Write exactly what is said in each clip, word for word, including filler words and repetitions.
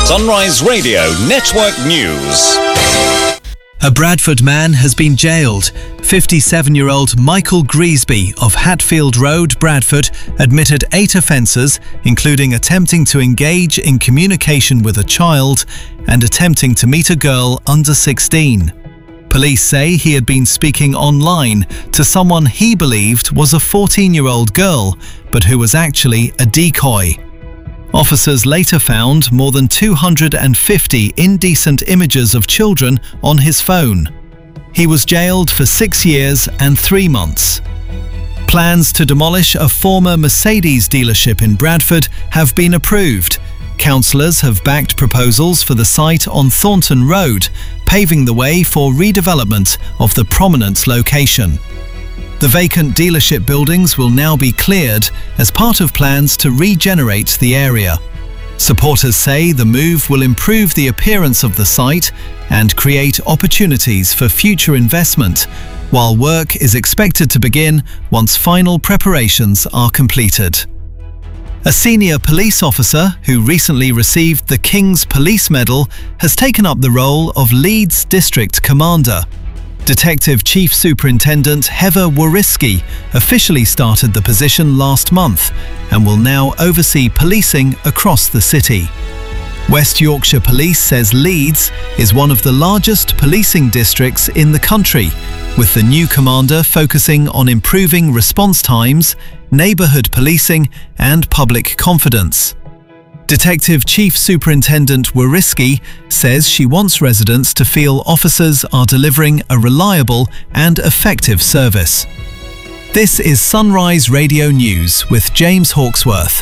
Sunrise Radio Network News. A Bradford man has been jailed. fifty-seven-year-old Michael Griesby of Hatfield Road, Bradford, admitted eight offences, including attempting to engage in communication with a child and attempting to meet a girl under sixteen. Police say he had been speaking online to someone he believed was a fourteen-year-old girl, but who was actually a decoy. Officers later found more than two hundred fifty indecent images of children on his phone. He was jailed for six years and three months. Plans to demolish a former Mercedes dealership in Bradford have been approved. Councillors have backed proposals for the site on Thornton Road, paving the way for redevelopment of the prominent location. The vacant dealership buildings will now be cleared as part of plans to regenerate the area. Supporters say the move will improve the appearance of the site and create opportunities for future investment, while work is expected to begin once final preparations are completed. A senior police officer who recently received the King's Police Medal has taken up the role of Leeds District Commander. Detective Chief Superintendent Heather Wariski officially started the position last month and will now oversee policing across the city. West Yorkshire Police says Leeds is one of the largest policing districts in the country, with the new commander focusing on improving response times, neighbourhood policing and public confidence. Detective Chief Superintendent Wariski says she wants residents to feel officers are delivering a reliable and effective service. This is Sunrise Radio News with James Hawksworth.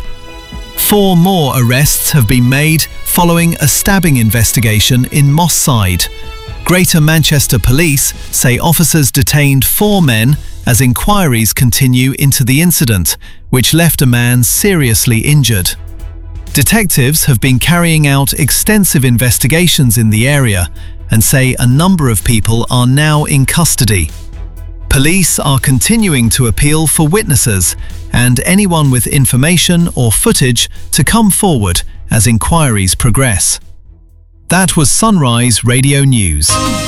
Four more arrests have been made following a stabbing investigation in Moss Side. Greater Manchester Police say officers detained four men as inquiries continue into the incident, which left a man seriously injured. Detectives have been carrying out extensive investigations in the area and say a number of people are now in custody. Police are continuing to appeal for witnesses and anyone with information or footage to come forward as inquiries progress. That was Sunrise Radio News.